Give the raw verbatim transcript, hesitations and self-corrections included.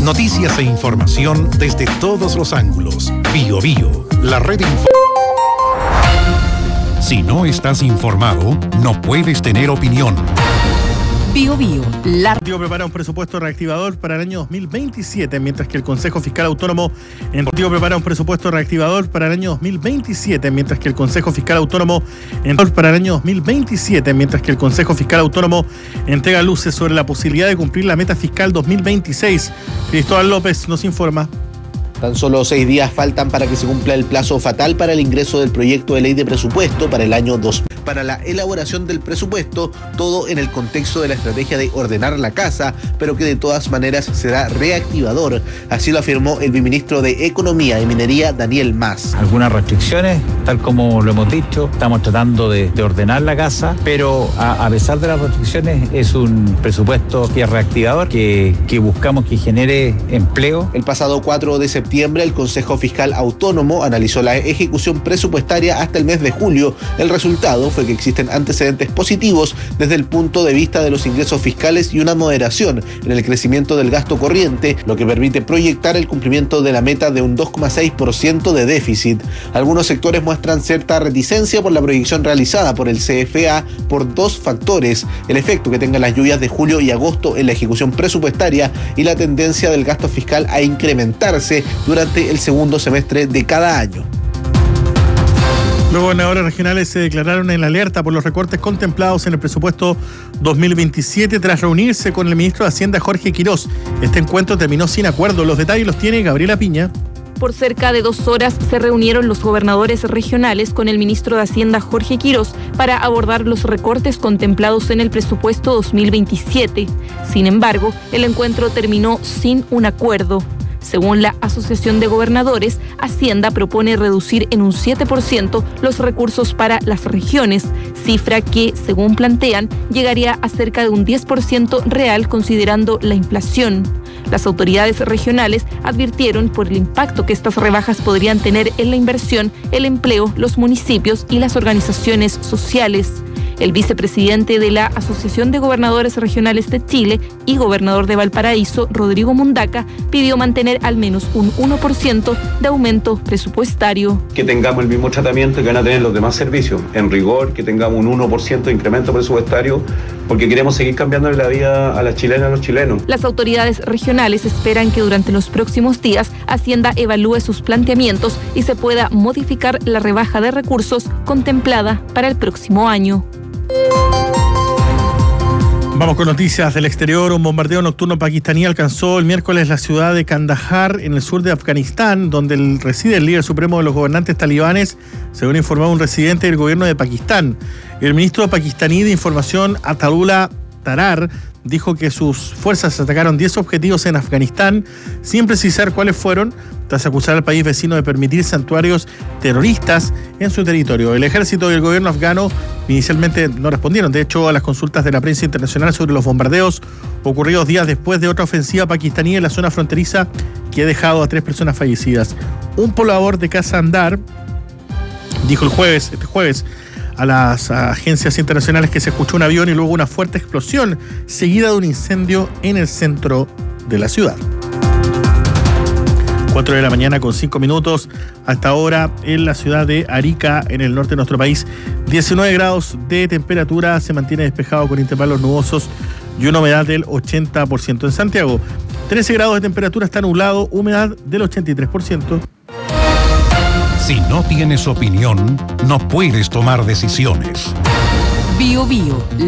Noticias e información desde todos los ángulos. Bio Bio, la red info. Si no estás informado, no puedes tener opinión. Bio Bio, la... El Ejecutivo prepara un presupuesto reactivador para el año dos mil veintisiete, mientras que el Consejo Fiscal Autónomo... El Ejecutivo prepara un presupuesto reactivador para el año dos mil veintisiete, mientras que el Consejo Fiscal Autónomo... Para el año dos mil veintisiete, mientras que el Consejo Fiscal Autónomo entrega luces sobre la posibilidad de cumplir la meta fiscal dos mil veintiséis. Cristóbal López nos informa. Tan solo seis días faltan para que se cumpla el plazo fatal para el ingreso del proyecto de ley de presupuesto para el año dos mil. Para la elaboración del presupuesto, todo en el contexto de la estrategia de ordenar la casa, pero que de todas maneras será reactivador. Así lo afirmó el viceministro de Economía y Minería, Daniel Mas. Algunas restricciones, tal como lo hemos dicho, estamos tratando de, de ordenar la casa, pero a, a pesar de las restricciones es un presupuesto que es reactivador, que, que buscamos que genere empleo. El pasado cuatro de septiembre, el Consejo Fiscal Autónomo analizó la ejecución presupuestaria hasta el mes de julio. El resultado fue que existen antecedentes positivos desde el punto de vista de los ingresos fiscales y una moderación en el crecimiento del gasto corriente, lo que permite proyectar el cumplimiento de la meta de un dos coma seis por ciento de déficit. Algunos sectores muestran cierta reticencia por la proyección realizada por el C F A por dos factores: el efecto que tengan las lluvias de julio y agosto en la ejecución presupuestaria y la tendencia del gasto fiscal a incrementarse durante el segundo semestre de cada año. Los gobernadores regionales se declararon en alerta por los recortes contemplados en el presupuesto dos mil veintisiete tras reunirse con el ministro de Hacienda, Jorge Quirós. Este encuentro terminó sin acuerdo. Los detalles los tiene Gabriela Piña. Por cerca de dos horas se reunieron los gobernadores regionales con el ministro de Hacienda, Jorge Quirós, para abordar los recortes contemplados en el presupuesto dos mil veintisiete. Sin embargo, el encuentro terminó sin un acuerdo. Según la Asociación de Gobernadores, Hacienda propone reducir en un siete por ciento los recursos para las regiones, cifra que, según plantean, llegaría a cerca de un diez por ciento real considerando la inflación. Las autoridades regionales advirtieron por el impacto que estas rebajas podrían tener en la inversión, el empleo, los municipios y las organizaciones sociales. El vicepresidente de la Asociación de Gobernadores Regionales de Chile y gobernador de Valparaíso, Rodrigo Mundaca, pidió mantener al menos un uno por ciento de aumento presupuestario. Que tengamos el mismo tratamiento que van a tener los demás servicios. En rigor, que tengamos un uno por ciento de incremento presupuestario, porque queremos seguir cambiando la vida a las chilenas y a los chilenos. Las autoridades regionales esperan que durante los próximos días Hacienda evalúe sus planteamientos y se pueda modificar la rebaja de recursos contemplada para el próximo año. Vamos con noticias del exterior. Un bombardeo nocturno pakistaní alcanzó el miércoles la ciudad de Kandahar, en el sur de Afganistán, donde reside el líder supremo de los gobernantes talibanes, según informó un residente del gobierno de Pakistán. El ministro pakistaní de Información, Ataullah Tarar, dijo que sus fuerzas atacaron diez objetivos en Afganistán, sin precisar cuáles fueron, tras acusar al país vecino de permitir santuarios terroristas en su territorio. El ejército y el gobierno afgano inicialmente no respondieron, de hecho, a las consultas de la prensa internacional sobre los bombardeos ocurridos días después de otra ofensiva pakistaní en la zona fronteriza que ha dejado a tres personas fallecidas. Un poblador de Casa Andar dijo el jueves, este jueves, a las agencias internacionales que se escuchó un avión y luego una fuerte explosión seguida de un incendio en el centro de la ciudad. cuatro de la mañana con cinco minutos. Hasta ahora en la ciudad de Arica, en el norte de nuestro país, diecinueve grados de temperatura, se mantiene despejado con intervalos nubosos y una humedad del ochenta por ciento. En Santiago, trece grados de temperatura, está nublado, humedad del ochenta y tres por ciento. Si no tienes opinión, no puedes tomar decisiones. Bio Bio.